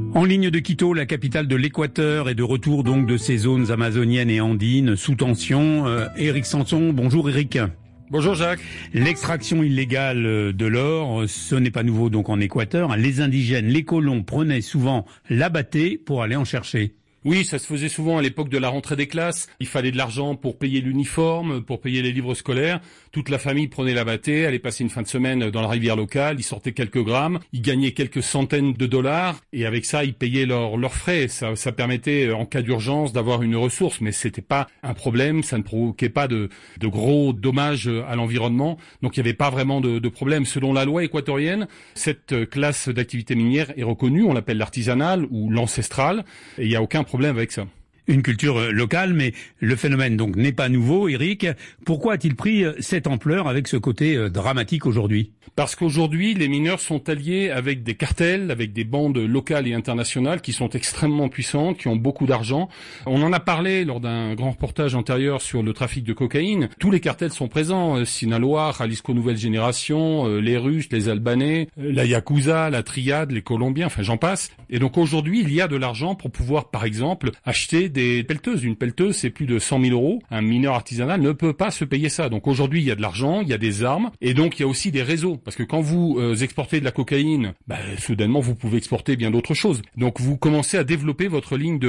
En ligne de Quito, la capitale de l'Équateur, est de retour donc de ces zones amazoniennes et andines sous tension. Éric Sanson, bonjour Éric. Bonjour Jacques. L'extraction illégale de l'or, ce n'est pas nouveau donc en Équateur. Les indigènes, les colons prenaient souvent l'abaté pour aller en chercher. Oui, ça se faisait souvent à l'époque de la rentrée des classes. Il fallait de l'argent pour payer l'uniforme, pour payer les livres scolaires. Toute la famille prenait l'abaté, allait passer une fin de semaine dans la rivière locale, ils sortaient quelques grammes, ils gagnaient quelques centaines de dollars et avec ça, ils payaient leurs frais. Ça permettait, en cas d'urgence, d'avoir une ressource, mais c'était pas un problème, ça ne provoquait pas de gros dommages à l'environnement. Donc il n'y avait pas vraiment de problème. Selon la loi équatorienne, cette classe d'activité minière est reconnue, on l'appelle l'artisanale ou l'ancestrale, et il n'y a aucun problème avec ça. Une culture locale, mais le phénomène donc n'est pas nouveau, Éric. Pourquoi a-t-il pris cette ampleur avec ce côté dramatique aujourd'hui ? Parce qu'aujourd'hui, les mineurs sont alliés avec des cartels, avec des bandes locales et internationales qui sont extrêmement puissantes, qui ont beaucoup d'argent. On en a parlé lors d'un grand reportage antérieur sur le trafic de cocaïne. Tous les cartels sont présents. Sinaloa, Jalisco Nouvelle Génération, les Russes, les Albanais, la Yakuza, la Triade, les Colombiens, enfin j'en passe. Et donc aujourd'hui, il y a de l'argent pour pouvoir, par exemple, acheter des pelleteuses. Une pelleteuse, c'est plus de 100 000 euros. Un mineur artisanal ne peut pas se payer ça. Donc aujourd'hui, il y a de l'argent, il y a des armes, et donc il y a aussi des réseaux. Parce que quand vous exportez de la cocaïne, soudainement, vous pouvez exporter bien d'autres choses. Donc vous commencez à développer votre ligne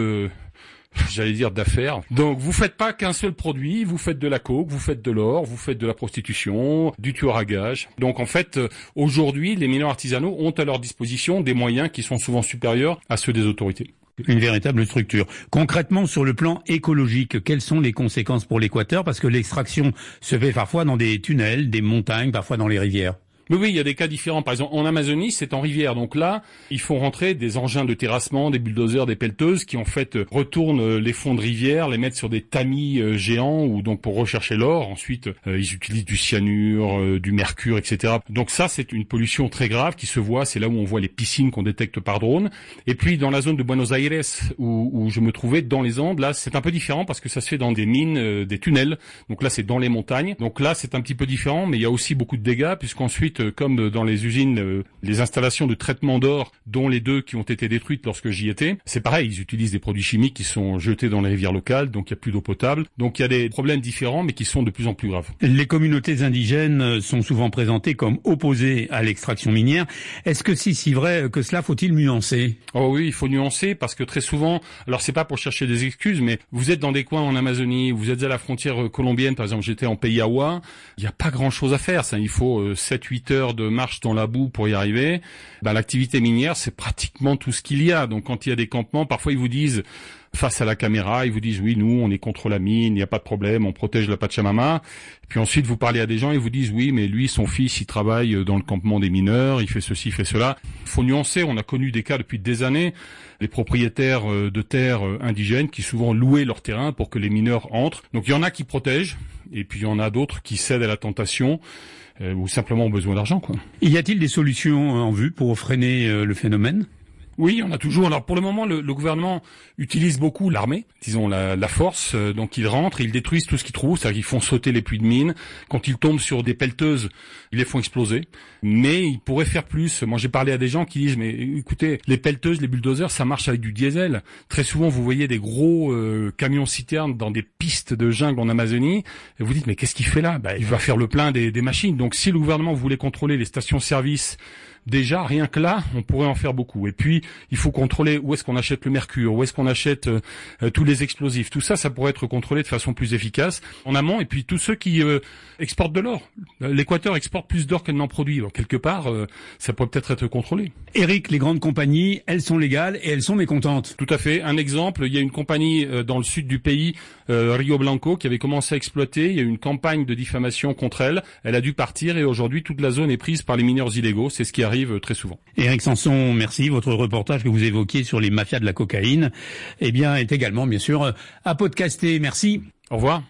d'affaires. Donc vous faites pas qu'un seul produit, vous faites de la coke, vous faites de l'or, vous faites de la prostitution, du tueur à gages. Donc en fait, aujourd'hui, les mineurs artisanaux ont à leur disposition des moyens qui sont souvent supérieurs à ceux des autorités. Une véritable structure. Concrètement, sur le plan écologique, quelles sont les conséquences pour l'Équateur ? Parce que l'extraction se fait parfois dans des tunnels, des montagnes, parfois dans les rivières. Oui, il y a des cas différents. Par exemple, en Amazonie, c'est en rivière. Donc là, ils font rentrer des engins de terrassement, des bulldozers, des pelleteuses qui, en fait, retournent les fonds de rivière, les mettent sur des tamis géants ou donc pour rechercher l'or. Ensuite, ils utilisent du cyanure, du mercure, etc. Donc ça, c'est une pollution très grave qui se voit. C'est là où on voit les piscines qu'on détecte par drone. Et puis, dans la zone de Buenos Aires, où je me trouvais, dans les Andes, là, c'est un peu différent parce que ça se fait dans des mines, des tunnels. Donc là, c'est dans les montagnes. Donc là, c'est un petit peu différent, mais il y a aussi beaucoup de dégâts puisqu'ensuite, comme dans les usines, les installations de traitement d'or, dont les deux qui ont été détruites lorsque j'y étais, c'est pareil, ils utilisent des produits chimiques qui sont jetés dans les rivières locales, donc il n'y a plus d'eau potable. Donc il y a des problèmes différents, mais qui sont de plus en plus graves. Les communautés indigènes sont souvent présentées comme opposées à l'extraction minière. Est-ce que si vrai que cela, faut-il nuancer ? Oh oui, il faut nuancer, parce que très souvent, alors c'est pas pour chercher des excuses, mais vous êtes dans des coins en Amazonie, vous êtes à la frontière colombienne, par exemple j'étais en Payawa, il n'y a pas grand-chose à faire, ça, il faut 7-8 heures de marche dans la boue pour y arriver. L'activité minière, c'est pratiquement tout ce qu'il y a. Donc quand il y a des campements, parfois ils vous disent, face à la caméra, ils vous disent oui, nous on est contre la mine, il n'y a pas de problème, on protège la Pachamama. Puis ensuite vous parlez à des gens, ils vous disent oui, mais lui, son fils, il travaille dans le campement des mineurs, il fait ceci, il fait cela. Il faut nuancer, on a connu des cas depuis des années, les propriétaires de terres indigènes qui souvent louaient leur terrain pour que les mineurs entrent. Donc il y en a qui protègent, et puis il y en a d'autres qui cèdent à la tentation, ou simplement ont besoin d'argent, quoi. Y a-t-il des solutions en vue pour freiner le phénomène ? Oui, on a toujours. Alors pour le moment, le gouvernement utilise beaucoup l'armée, disons la force. Donc ils rentrent, ils détruisent tout ce qu'ils trouvent, c'est-à-dire qu'ils font sauter les puits de mines. Quand ils tombent sur des pelleteuses, ils les font exploser. Mais ils pourraient faire plus. Moi, j'ai parlé à des gens qui disent mais écoutez, les pelleteuses, les bulldozers, ça marche avec du diesel. Très souvent, vous voyez des gros camions citernes dans des pistes de jungle en Amazonie, et vous dites mais qu'est-ce qu'il fait là ? Il va faire le plein des machines. Donc si le gouvernement voulait contrôler les stations-service, déjà, rien que là, on pourrait en faire beaucoup. Et puis, il faut contrôler où est-ce qu'on achète le mercure, où est-ce qu'on achète tous les explosifs. Tout ça, ça pourrait être contrôlé de façon plus efficace en amont. Et puis, tous ceux qui exportent de l'or. L'Équateur exporte plus d'or qu'elle n'en produit. Donc, quelque part, ça pourrait peut-être être contrôlé. Éric, les grandes compagnies, elles sont légales et elles sont mécontentes. Tout à fait. Un exemple, il y a une compagnie dans le sud du pays, Rio Blanco, qui avait commencé à exploiter. Il y a eu une campagne de diffamation contre elle. Elle a dû partir et aujourd'hui, toute la zone est prise par les mineurs illégaux. C'est ce qui arrive très souvent. Éric Sanson, merci. Votre reportage que vous évoquiez sur les mafias de la cocaïne, est également, bien sûr, à podcaster. Merci. Au revoir.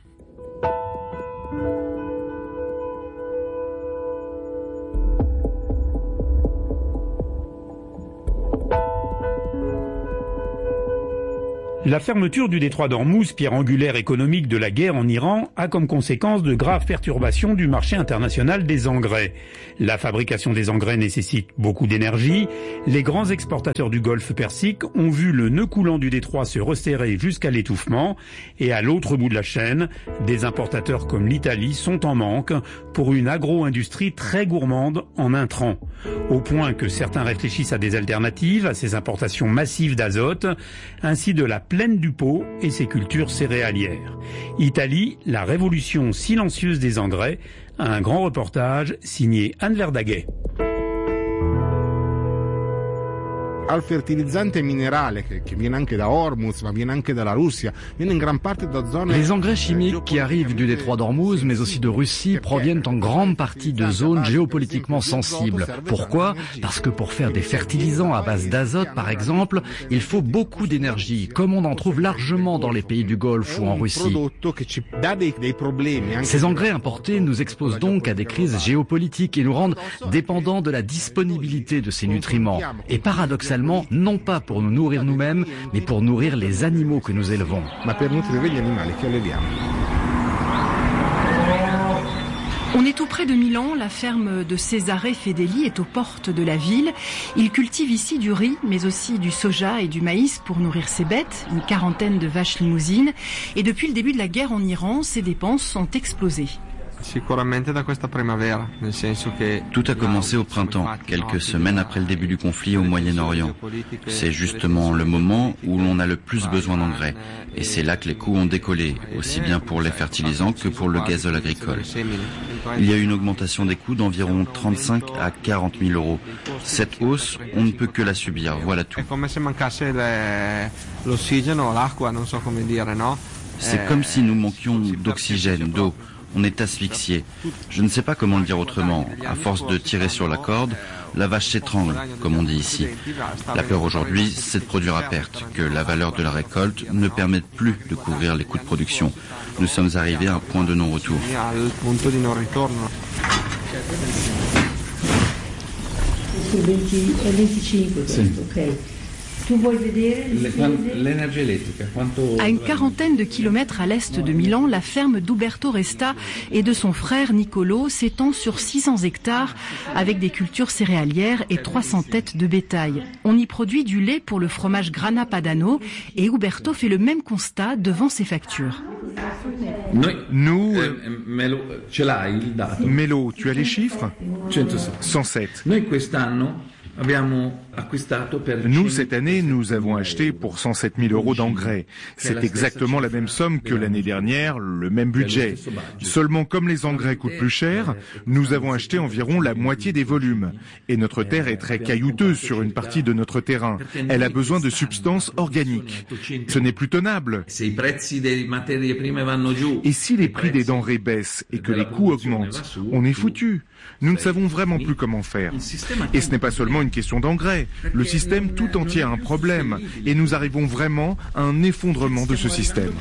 La fermeture du détroit d'Ormuz, pierre angulaire économique de la guerre en Iran, a comme conséquence de graves perturbations du marché international des engrais. La fabrication des engrais nécessite beaucoup d'énergie. Les grands exportateurs du Golfe Persique ont vu le nœud coulant du détroit se resserrer jusqu'à l'étouffement. Et à l'autre bout de la chaîne, des importateurs comme l'Italie sont en manque pour une agro-industrie très gourmande en intrants. Au point que certains réfléchissent à des alternatives à ces importations massives d'azote, ainsi de la plaine du Pô et ses cultures céréalières. Italie, la révolution silencieuse des engrais, un grand reportage signé Anne Verdaguet. Al fertilizzante minerale che viene anche da Hormuz, ma viene anche dalla Russia, viene in gran parte da zone. Les engrais chimiques qui arrivent du détroit d'Ormuz, mais aussi de Russie, proviennent en grande partie de zones géopolitiquement sensibles. Pourquoi ? Parce que pour faire des fertilisants à base d'azote, par exemple, il faut beaucoup d'énergie, comme on en trouve largement dans les pays du Golfe ou en Russie. Ces engrais importés nous exposent donc à des crises géopolitiques et nous rendent dépendants de la disponibilité de ces nutriments. Et paradoxalement, non pas pour nous nourrir nous-mêmes, mais pour nourrir les animaux que nous élevons. On est tout près de Milan, la ferme de Cesare Fedeli est aux portes de la ville. Il cultive ici du riz, mais aussi du soja et du maïs pour nourrir ses bêtes, une quarantaine de vaches limousines. Et depuis le début de la guerre en Iran, ses dépenses ont explosé. Tout a commencé au printemps, quelques semaines après le début du conflit au Moyen-Orient. C'est justement le moment où l'on a le plus besoin d'engrais. Et c'est là que les coûts ont décollé, aussi bien pour les fertilisants que pour le gazole agricole. Il y a eu une augmentation des coûts d'environ 35 à 40 000 euros. Cette hausse, on ne peut que la subir, voilà tout. C'est comme si nous manquions d'oxygène, d'eau. On est asphyxié. Je ne sais pas comment le dire autrement. À force de tirer sur la corde, la vache s'étrangle, comme on dit ici. La peur aujourd'hui, c'est de produire à perte, que la valeur de la récolte ne permette plus de couvrir les coûts de production. Nous sommes arrivés à un point de non-retour. À une quarantaine de kilomètres à l'est de Milan, la ferme d'Uberto Resta et de son frère Nicolo s'étend sur 600 hectares avec des cultures céréalières et 300 têtes de bétail. On y produit du lait pour le fromage Grana Padano et Uberto fait le même constat devant ses factures. Nous, Mélo, tu as les chiffres ? 107. Nous, cette année, nous avons acheté pour 107 000 euros d'engrais. C'est exactement la même somme que l'année dernière, le même budget. Seulement, comme les engrais coûtent plus cher, nous avons acheté environ la moitié des volumes. Et notre terre est très caillouteuse sur une partie de notre terrain. Elle a besoin de substances organiques. Ce n'est plus tenable. Et si les prix des denrées baissent et que les coûts augmentent, on est foutu. Nous ne savons vraiment plus comment faire. Et ce n'est pas seulement une question d'engrais. Le système tout entier a un problème. Et nous arrivons vraiment à un effondrement de ce système.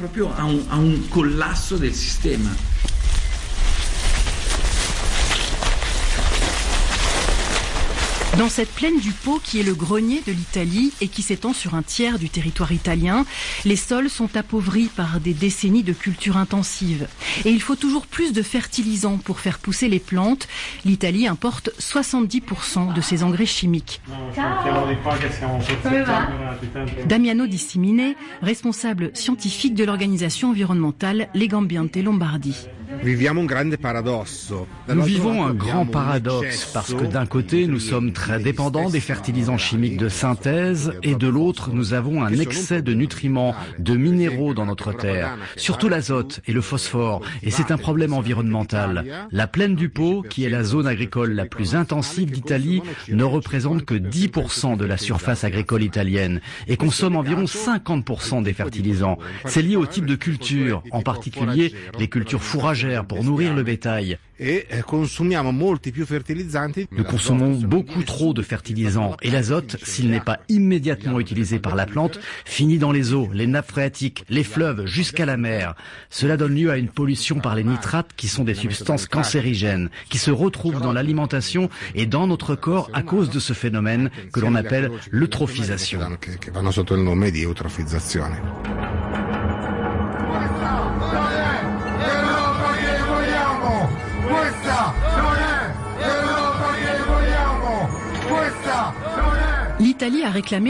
Dans cette plaine du Pô, qui est le grenier de l'Italie et qui s'étend sur un tiers du territoire italien, les sols sont appauvris par des décennies de culture intensive. Et il faut toujours plus de fertilisants pour faire pousser les plantes. L'Italie importe 70% de ses engrais chimiques. Damiano Dissimine, responsable scientifique de l'organisation environnementale Legambiente Lombardie. Nous vivons un grand paradoxe parce que d'un côté, nous sommes très dépendants des fertilisants chimiques de synthèse et de l'autre, nous avons un excès de nutriments, de minéraux dans notre terre, surtout l'azote et le phosphore, et c'est un problème environnemental. La plaine du Pô, qui est la zone agricole la plus intensive d'Italie, ne représente que 10% de la surface agricole italienne et consomme environ 50% des fertilisants. C'est lié au type de culture, en particulier les cultures fourragères fourragères pour nourrir le bétail. Nous consommons beaucoup trop de fertilisants et l'azote, s'il n'est pas immédiatement utilisé par la plante, finit dans les eaux, les nappes phréatiques, les fleuves, jusqu'à la mer. Cela donne lieu à une pollution par les nitrates qui sont des substances cancérigènes, qui se retrouvent dans l'alimentation et dans notre corps à cause de ce phénomène que l'on appelle l'eutrophisation. L'Italie a réclamé